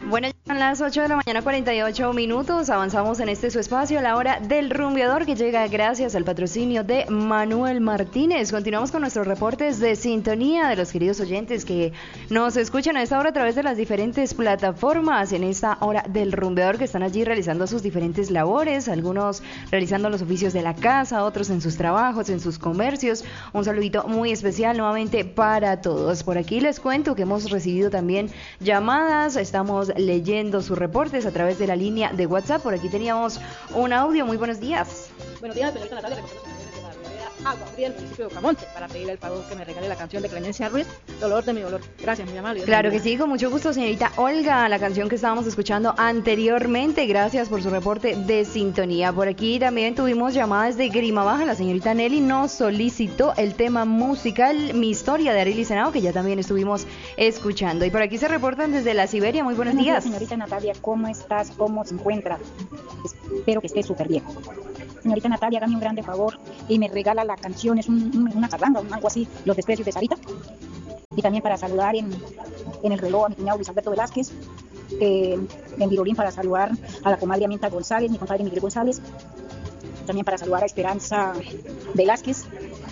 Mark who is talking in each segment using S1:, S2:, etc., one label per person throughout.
S1: Bueno, ya son las 8 de la mañana, 48 minutos. Avanzamos en este su espacio, a la hora del rumbeador, que llega gracias al patrocinio de Manuel Martínez. Continuamos con nuestros reportes de sintonía de los queridos oyentes que nos escuchan a esta hora a través de las diferentes plataformas. En esta hora del rumbeador, que están allí realizando sus diferentes labores, algunos realizando los oficios de la casa, otros en sus trabajos, en sus comercios. Un saludito muy especial nuevamente para todos. Por aquí les cuento que hemos recibido también llamadas, estamos leyendo sus reportes a través de la línea de WhatsApp. Por aquí teníamos un audio. Muy buenos días.
S2: Buenos días, señorita Natalia. De la vereda Agua Fría del municipio de Ocamonte, para pedirle el favor que me regale la canción de Clemencia Ruiz, Dolor de mi dolor. Gracias, muy amable.
S1: Claro que sí, con mucho gusto, señorita Olga, la canción que estábamos escuchando anteriormente. Gracias por su reporte de sintonía. Por aquí también tuvimos llamadas de Grima Baja. La señorita Nelly nos solicitó el tema musical Mi Historia de Arely Senao, que ya también estuvimos escuchando. Y por aquí se reportan desde la Siberia. Muy buenos días.
S3: Señorita Natalia, ¿cómo estás? ¿Cómo se encuentra? Espero que esté súper bien. Señorita Natalia, hágame un grande favor y me regala la canción, es una carranga, algo así, Los Desprecios de Sarita. Y también para saludar en el reloj a mi cuñado Luis Alberto Velázquez, en Virolín para saludar a la comadre Aminta González, mi compadre Miguel González. También para saludar a Esperanza Velázquez.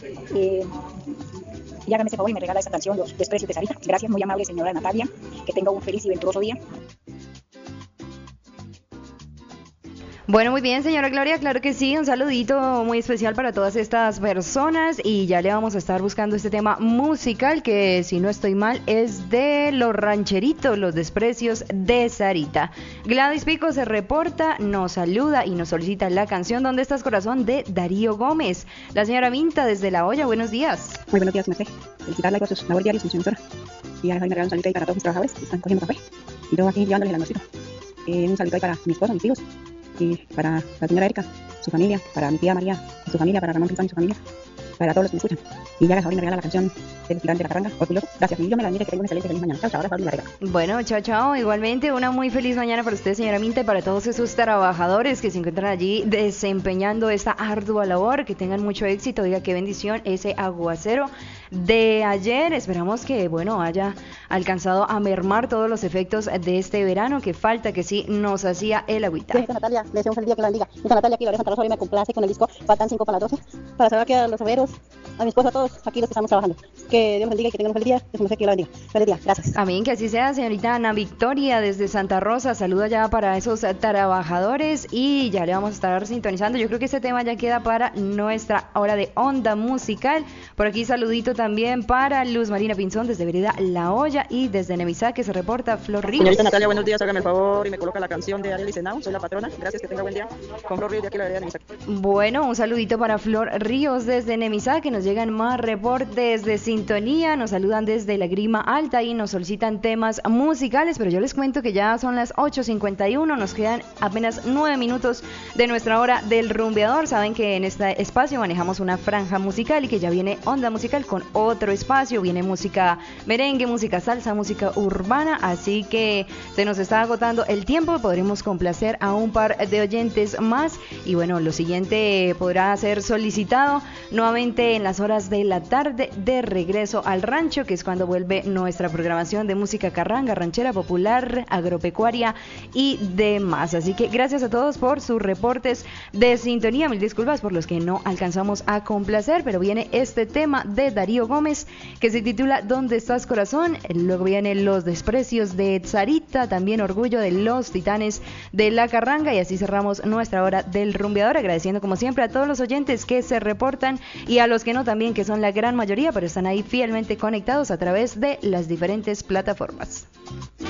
S3: Y hágame ese favor y me regala esa canción, Los Desprecios de Sarita. Gracias, muy amable señora Natalia. Que tenga un feliz y venturoso día.
S1: Bueno, muy bien, señora Gloria, claro que sí, un saludito muy especial para todas estas personas y ya le vamos a estar buscando este tema musical que, si no estoy mal, es de Los Rancheritos, Los Desprecios de Sarita. Gladys Pico se reporta, nos saluda y nos solicita la canción ¿Dónde estás, corazón?, de Darío Gómez. La señora Vinta desde La Hoya, buenos días.
S3: Muy buenos días, Merced. Felicitarla por sus labores diarias en su emisora. Y ahora me regalan un saludito ahí para todos mis trabajadores que están cogiendo café. Y yo aquí llevándoles el almuercito. Un saludito ahí para mi esposo, mis hijos. Y para la señora Erika, su familia, para mi tía María y su familia, para Ramón Pinzón y su familia, para todos los que me escuchan. Y ya Javier me regala la canción del Gigante de la Carranga, orgulloso. Gracias, y yo me la bendiga, que tenga una excelente feliz mañana. Chao, chao, ahora Javier me la regala.
S1: Bueno, chao, chao. Igualmente, una muy feliz mañana para usted, señora Minta, y para todos esos trabajadores que se encuentran allí desempeñando esta ardua labor. Que tengan mucho éxito. Diga, qué bendición ese aguacero de ayer. Esperamos que, bueno, haya alcanzado a mermar todos los efectos de este verano, que falta que sí nos hacía el agüita.
S2: Sí, Natalia, le deseo un feliz día, que la bendiga. Natalia, aquí la Santa Rosa, hoy me complace con el disco Faltan 5 para las 12, para saber que a los obreros, a mi esposa, a todos aquí los que estamos trabajando, que Dios los bendiga y que tengan un feliz día, que se me sé que la bendiga. Feliz día, gracias.
S1: Amén, que así sea, señorita Ana Victoria desde Santa Rosa, saluda ya para esos trabajadores y ya le vamos a estar sintonizando. Yo creo que este tema ya queda para nuestra hora de onda musical. Por aquí saludito también para Luz Marina Pinzón desde Vereda La Hoya y desde Nevisá, que se reporta Flor Ríos.
S2: Señorita Natalia, buenos días, hágame el favor y me coloca la canción de Arely Senao, soy la patrona. Gracias, que tenga buen día. Con Flor Ríos de aquí la Vereda Nevisá.
S1: Bueno, un saludito para Flor Ríos desde Nemisá, que nos llegan más reportes de sintonía, nos saludan desde la Grima Alta y nos solicitan temas musicales, pero yo les cuento que ya son las 8:51, nos quedan apenas 9 minutos de nuestra hora del rumbeador. Saben que en este espacio manejamos una franja musical y que ya viene onda musical con otro espacio, viene música merengue, música salsa, música urbana, así que se nos está agotando el tiempo, podremos complacer a un par de oyentes más y bueno, lo siguiente podrá ser solicitado nuevamente en las horas de la tarde de regreso al rancho, que es cuando vuelve nuestra programación de música carranga, ranchera, popular, agropecuaria y demás. Así que gracias a todos por sus reportes de sintonía, mil disculpas por los que no alcanzamos a complacer, pero viene este tema de Darío Gómez que se titula ¿Dónde estás, corazón? Luego vienen Los Desprecios de Sarita, también Orgullo de los Titanes de la Carranga, y así cerramos nuestra hora del rumbeador, agradeciendo como siempre a todos los oyentes que se reportan y a los que no también, que son la gran mayoría, pero están ahí fielmente conectados a través de las diferentes plataformas.